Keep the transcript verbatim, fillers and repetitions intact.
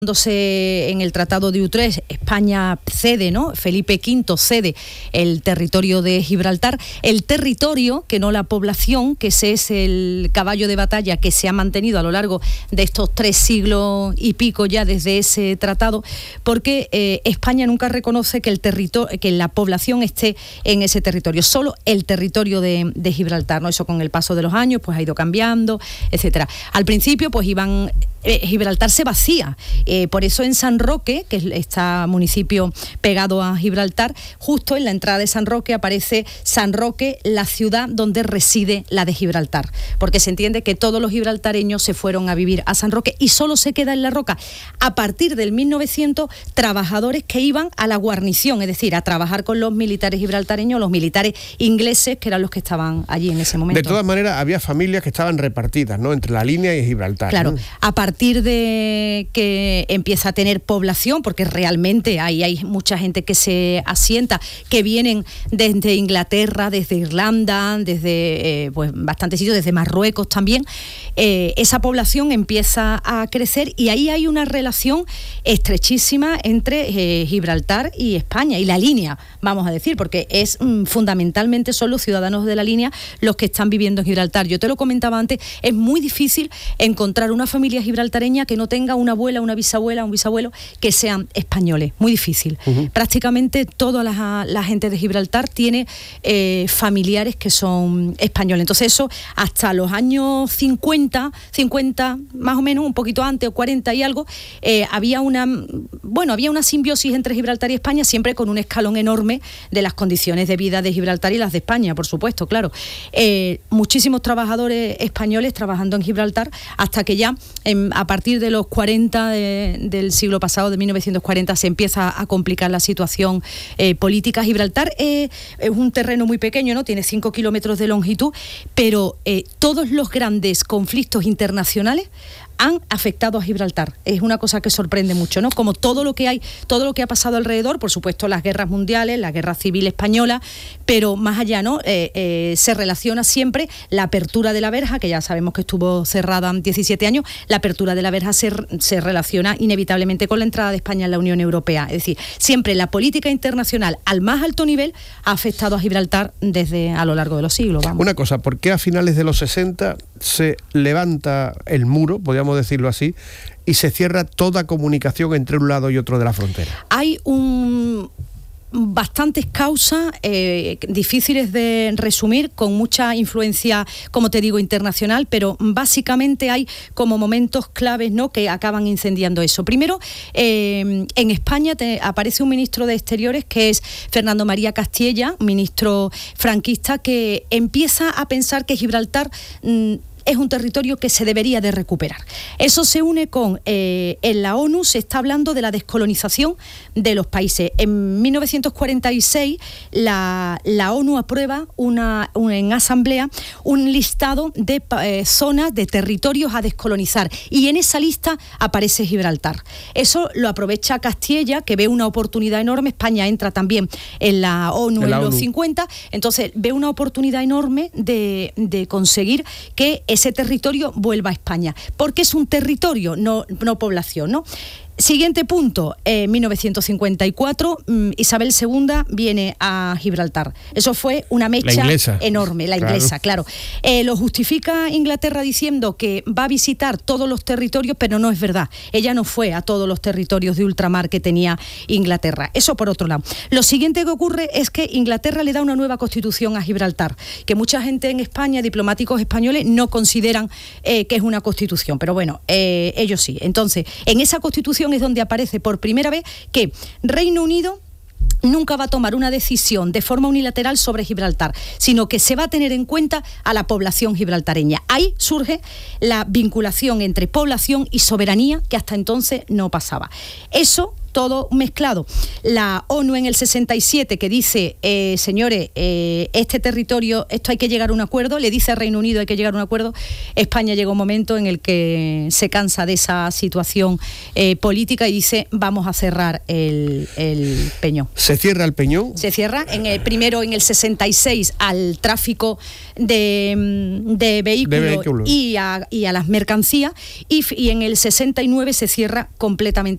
En el Tratado de Utrecht, España cede, ¿no? Felipe quinto cede el territorio de Gibraltar. El territorio, que no la población, que ese es el caballo de batalla que se ha mantenido a lo largo de estos tres siglos y pico ya desde ese tratado, porque eh, España nunca reconoce que el territorio, que la población esté en ese territorio, solo el territorio de, de Gibraltar, ¿no? Eso con el paso de los años pues ha ido cambiando, etcétera. Al principio pues iban eh, Gibraltar se vacía. Eh, por eso en San Roque, que es este municipio pegado a Gibraltar, justo en la entrada de San Roque aparece San Roque, la ciudad donde reside la de Gibraltar, porque se entiende que todos los gibraltareños se fueron a vivir a San Roque y solo se queda en La Roca, a partir del mil novecientos, trabajadores que iban a la guarnición, es decir, a trabajar con los militares gibraltareños, los militares ingleses, que eran los que estaban allí en ese momento. De todas maneras, había familias que estaban repartidas, ¿no?, entre la línea y Gibraltar. Claro, ¿no? A partir de que empieza a tener población, porque realmente hay, hay mucha gente que se asienta, que vienen desde Inglaterra, desde Irlanda, desde eh, pues bastantes sitios, desde Marruecos también, eh, esa población empieza a crecer y ahí hay una relación estrechísima entre eh, Gibraltar y España, y la línea, vamos a decir, porque es mm, fundamentalmente son los ciudadanos de la línea los que están viviendo en Gibraltar. Yo te lo comentaba antes, es muy difícil encontrar una familia gibraltareña que no tenga una abuela, una bisabuela, un bisabuelo que sean españoles, muy difícil. Uh-huh. Prácticamente toda la, la gente de Gibraltar tiene eh, familiares que son españoles. Entonces eso hasta los años cincuenta, cincuenta más o menos, un poquito antes, o cuarenta y algo, eh, había una, bueno, había una simbiosis entre Gibraltar y España, siempre con un escalón enorme de las condiciones de vida de Gibraltar y las de España, por supuesto, claro. Eh, muchísimos trabajadores españoles trabajando en Gibraltar, hasta que ya eh, a partir de los cuarenta de, del siglo pasado, de mil novecientos cuarenta, se empieza a complicar la situación eh, política. Gibraltar eh, es un terreno muy pequeño, ¿no? Tiene cinco kilómetros de longitud, pero eh, todos los grandes conflictos internacionales han afectado a Gibraltar. Es una cosa que sorprende mucho, ¿no? Como todo lo que hay, todo lo que ha pasado alrededor, por supuesto las guerras mundiales, la guerra civil española, pero más allá, ¿no? Eh, eh, se relaciona siempre la apertura de la verja, que ya sabemos que estuvo cerrada diecisiete años, la apertura de la verja se, se relaciona inevitablemente con la entrada de España en la Unión Europea. Es decir, siempre la política internacional al más alto nivel ha afectado a Gibraltar desde a lo largo de los siglos. Vamos. Una cosa, ¿por qué a finales de los sesenta se levanta el muro, podríamos decirlo así, y se cierra toda comunicación entre un lado y otro de la frontera? Hay un... bastantes causas eh, difíciles de resumir, con mucha influencia, como te digo, internacional, pero básicamente hay como momentos claves, ¿no?, que acaban incendiando eso. Primero, eh, en España te aparece un ministro de Exteriores que es Fernando María Castilla, ministro franquista, que empieza a pensar que Gibraltar mmm, es un territorio que se debería de recuperar. Eso se une con, eh, en la ONU se está hablando de la descolonización de los países. En mil novecientos cuarenta y seis la, la ONU aprueba una, una, en asamblea un listado de eh, zonas, de territorios a descolonizar, y en esa lista aparece Gibraltar. Eso lo aprovecha Castilla, que ve una oportunidad enorme. España entra también en la ONU en, la en los ONU. cincuenta, entonces ve una oportunidad enorme de, de conseguir que ese territorio vuelva a España, porque es un territorio, no, no población, ¿no? Siguiente punto, en eh, mil novecientos cincuenta y cuatro, mmm, Isabel segunda viene a Gibraltar. Eso fue una mecha la enorme, la claro. inglesa, claro. Eh, lo justifica Inglaterra diciendo que va a visitar todos los territorios, pero no es verdad. Ella no fue a todos los territorios de ultramar que tenía Inglaterra. Eso por otro lado. Lo siguiente que ocurre es que Inglaterra le da una nueva constitución a Gibraltar, que mucha gente en España, diplomáticos españoles, no consideran eh, que es una constitución, pero bueno, eh, ellos sí. Entonces, en esa constitución es donde aparece por primera vez que Reino Unido nunca va a tomar una decisión de forma unilateral sobre Gibraltar, sino que se va a tener en cuenta a la población gibraltareña. Ahí surge la vinculación entre población y soberanía, que hasta entonces no pasaba. Eso todo mezclado. La ONU en el sesenta y siete, que dice, eh, señores, eh, este territorio, esto hay que llegar a un acuerdo, le dice a Reino Unido hay que llegar a un acuerdo. España llega un momento en el que se cansa de esa situación eh, política y dice, vamos a cerrar el, el Peñón. ¿Se cierra el Peñón? Se cierra, en el, primero en el sesenta y seis al tráfico de, de vehículos, de vehículos. Y, a, y a las mercancías, y, y en el sesenta y nueve se cierra completamente